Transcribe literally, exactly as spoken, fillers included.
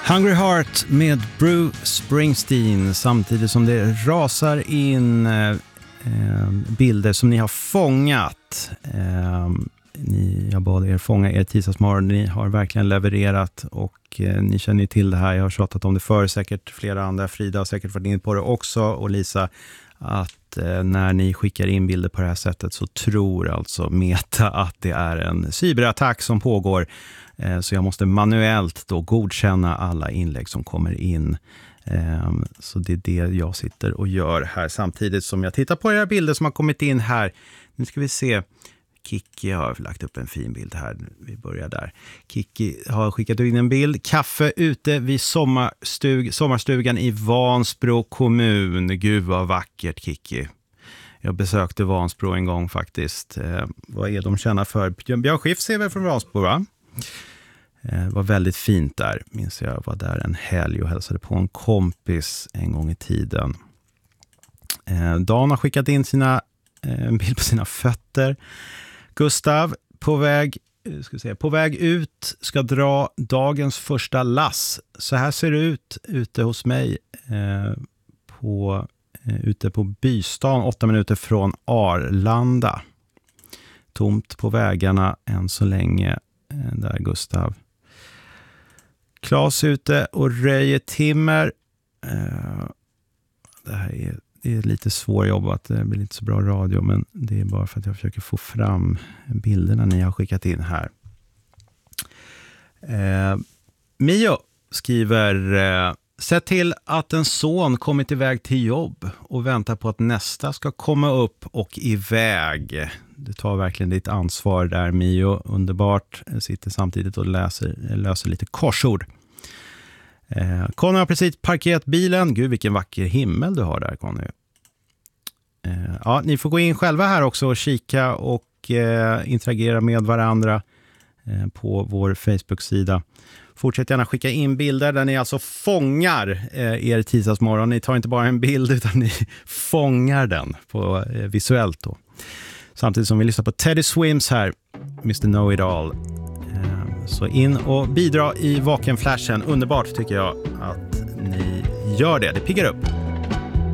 Hungry Heart med Bruce Springsteen, samtidigt som det rasar in eh, bilder som ni har fångat. Eh, ni, jag bad er fånga er tisdagsmorgon. Ni har verkligen levererat och eh, ni känner ju till det här. Jag har tjatat om det förr, säkert flera andra. Frida har säkert varit in på det också, och Lisa, att eh, när ni skickar in bilder på det här sättet så tror alltså Meta att det är en cyberattack som pågår. Eh, så jag måste manuellt då godkänna alla inlägg som kommer in. Eh, så det är det jag sitter och gör här samtidigt som jag tittar på era bilder som har kommit in här. Nu ska vi se. Kiki har lagt upp en fin bild här. Vi börjar där. Kiki har skickat in en bild. Kaffe ute vid sommarstug, sommarstugan i Vansbro kommun. Gud vad vackert, Kiki. Jag besökte Vansbro en gång faktiskt. Eh, vad är de känna för? Björn Skifs är väl från Vansbro, va? Det eh, var väldigt fint där. Minns jag var där en helg och hälsade på en kompis en gång i tiden. Eh, Dan har skickat in sina, eh, en bild på sina fötter. Gustav, på väg, ska säga, på väg ut, ska dra dagens första lass. Så här ser det ut ute hos mig eh, på, eh, ute på Bystan, åtta minuter från Arlanda. Tomt på vägarna än så länge, eh, där Gustav. Klas ute och röjer timmer. Eh, det här är Det är lite svårjobbat, det blir inte så bra radio, men det är bara för att jag försöker få fram bilderna ni har skickat in här. Eh, Mio skriver, eh, sätt till att en son kommit iväg till jobb och väntar på att nästa ska komma upp och iväg. Du tar verkligen ditt ansvar där, Mio. Underbart. Jag sitter samtidigt och läser, löser lite korsord. Eh, Conny har precis parkerat bilen. Gud, vilken vacker himmel du har där, Conny. Eh, ja, ni får gå in själva här också och kika och eh, interagera med varandra eh, på vår Facebook-sida. Fortsätt gärna skicka in bilder där ni alltså fångar eh, er tisdagsmorgon. Ni tar inte bara en bild utan ni fångar den på, eh, visuellt då. Samtidigt som vi lyssnar på Teddy Swims här, mister Know-It-All. Så in och bidra i Vakenflashen. Underbart tycker jag att ni gör det. Det piggar upp.